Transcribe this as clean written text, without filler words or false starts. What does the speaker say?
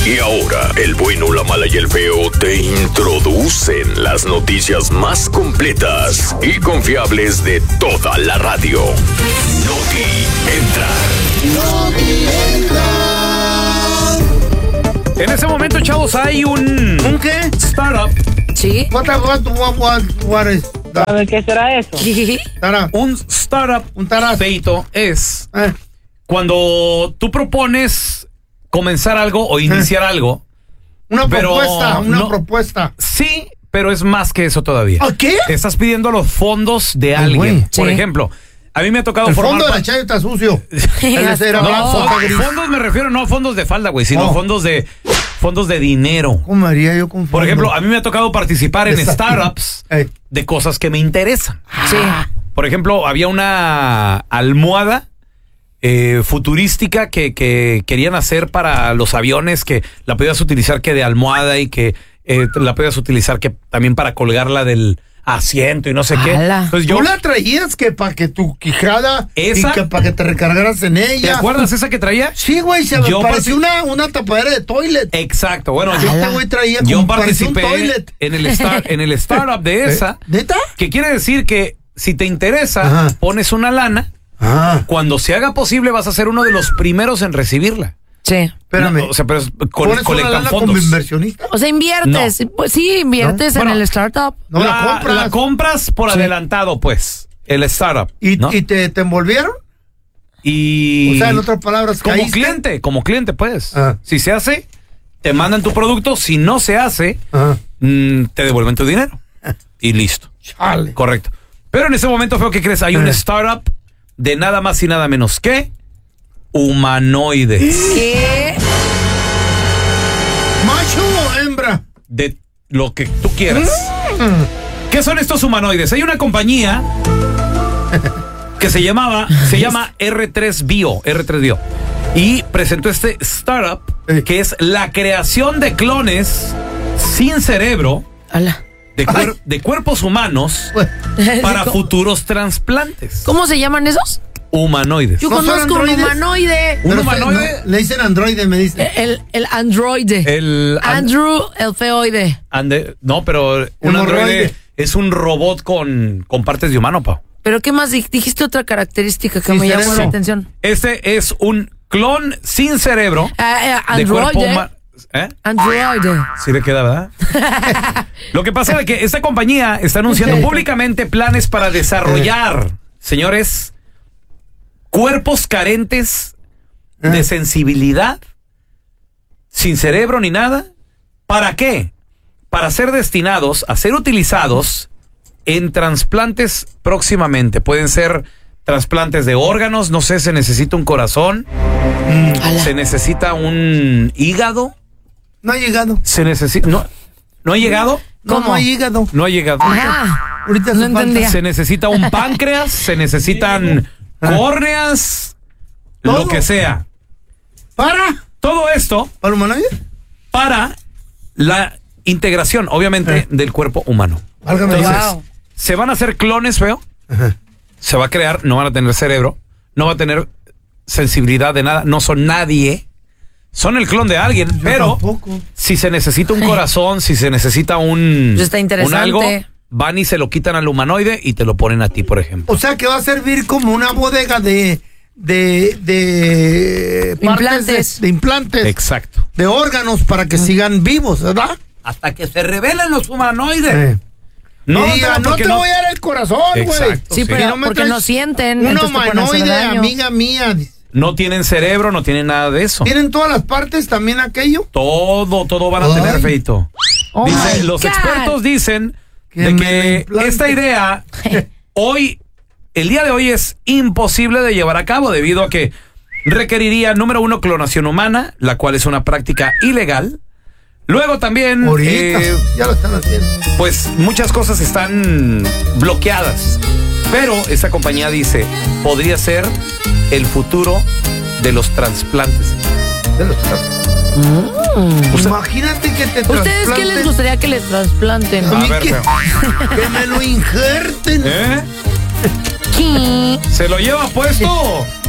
Y ahora, el bueno, la mala y el feo te introducen las noticias más completas y confiables de toda la radio. Noti Entra. En ese momento, chavos, hay un qué? Startup. Sí. What is that? A ver, ¿qué será eso? Tara. Un startup, Un taraz. feito, es cuando tú propones comenzar algo o iniciar algo. Una pero propuesta. Sí, pero es más que eso todavía. ¿A qué? Estás pidiendo los fondos de Ay, alguien. güey. Por Sí. ejemplo, a mí me ha tocado El formar fondo de la chayo está sucio. Ese era No, blanco, gris. fondos me refiero no a fondos de falda, güey, sino No. fondos de dinero. ¿Cómo haría yo con Por fondo? ejemplo, a mí me ha tocado participar en Exacto. startups de cosas que me interesan. Sí. Por ejemplo, había una almohada futurística que querían hacer para los aviones, que la podías utilizar que de almohada y que la podías utilizar que también para colgarla del asiento y no sé qué. ¡Hala! Entonces ¿Tú la traías que para que tu quijada ¿Esa? y que para que te recargaras en ¿te ella? acuerdas esa que traía? Sí, güey, se me Yo pareció una tapadera de toilet. Exacto, bueno, Este güey traía yo como parecía un participé toilet. en el startup de esa, ¿Neta? que quiere decir que si te interesa, Ajá. pones una lana, cuando se haga posible vas a ser uno de los primeros en recibirla. Sí. Espérame. No, o sea, pero ¿Pones una colectan lana como fondos. inversionista? O sea, inviertes. Pues sí, inviertes No. en Bueno, el startup. No la compras. por adelantado, pues, el startup. ¿Y, ¿no? y te envolvieron? Y O sea, en otras palabras, como cliente, pues. Ah. Si se hace, te mandan tu producto. Si no se hace, Ajá. te devuelven tu dinero. Y listo. Chale. Correcto. Pero en ese momento, feo, ¿qué crees? Hay un startup de nada más y nada menos que humanoides. ¿Qué? ¿Macho o hembra? De lo que tú quieras. ¿Qué son estos humanoides? Hay una compañía que se llama R3 Bio, y presentó este startup que es la creación de clones sin cerebro Ala. de cuerpos humanos para futuros trasplantes. ¿Cómo se llaman esos? Humanoides. Yo ¿No son conozco un androides? humanoide. ¿Un Pero humanoide? no, le dicen androide, me dicen. El androide. Andrew, el feoide. No, pero un androide Hemorroide. es un robot con partes de humano, Pau. ¿Pero qué más dijiste? Otra característica que Sin me llamó cerebro. la atención. Este es un clon sin cerebro de cuerpo Androide. humano. ¿Eh? Androide. Sí le queda, ¿verdad? Lo que pasa es que esta compañía está anunciando públicamente planes para desarrollar, señores, cuerpos carentes de sensibilidad, sin cerebro ni nada. ¿Para qué? Para ser destinados a ser utilizados en trasplantes próximamente. Pueden ser trasplantes de órganos, no sé, se necesita un corazón, se necesita un hígado. No ha llegado. Se necesita. ¿No ha llegado? ¿Cómo? No ha llegado. No ha llegado. Ajá. Ahorita No hace falta. entendía. Se necesita un páncreas, se necesitan córneas, lo Todo. que sea. ¿Para? Todo esto ¿Para humanoide? para la integración, obviamente, del cuerpo humano. Válgame Dios. Entonces, se van a hacer clones, feo. Se va a crear, no van a tener cerebro, no va a tener sensibilidad de nada, no son nadie. Son el clon de alguien, pero tampoco. si se necesita un corazón, si se necesita un, Pues está interesante. un algo, van y se lo quitan al humanoide y te lo ponen a ti, por ejemplo. O sea que va a servir como una bodega de Implantes. de implantes, Exacto. de órganos para que sigan vivos, ¿verdad? Hasta que se revelen los humanoides. No, diga, no porque te voy a dar el corazón, güey. Exacto, Sí, sí. pero No me porque traes no sienten. Un entonces te pueden hacer humanoide, daño. amiga mía. No tienen cerebro, no tienen nada de eso. ¿Tienen todas las partes también aquello? Todo van a Ay. tener, feito. Oh Dice, my los God. expertos dicen Que de me lo que implante. esta idea el día de hoy es imposible de llevar a cabo debido a que requeriría, número uno, clonación humana, la cual es una práctica ilegal. Luego también, Ahorita ya lo están haciendo. pues muchas cosas están bloqueadas. Pero esta compañía dice, podría ser el futuro de los trasplantes. De los Imagínate que te ¿Ustedes qué les gustaría que les trasplanten? A mí ver, que, feo. que me lo injerten. ¿Eh? ¿Qué? ¿Se lo lleva puesto?